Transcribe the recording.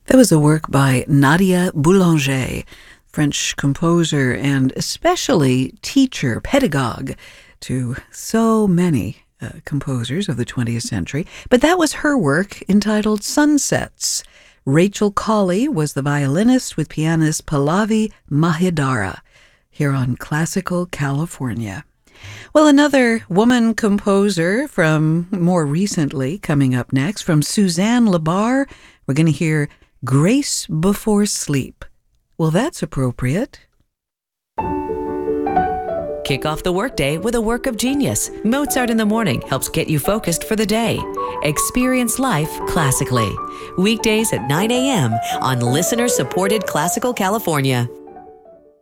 That was a work by Nadia Boulanger, French composer and especially teacher, pedagogue to so many composers of the 20th century. But that was her work entitled Sunsets. Rachel Colley was the violinist with pianist Pallavi Mahidara here on Classical California. Well, another woman composer from more recently coming up next, from Suzanne Labar, we're going to hear Grace Before Sleep. Well, that's appropriate. Kick off the workday with a work of genius. Mozart in the Morning helps get you focused for the day. Experience life classically. Weekdays at 9 a.m. on listener-supported Classical California.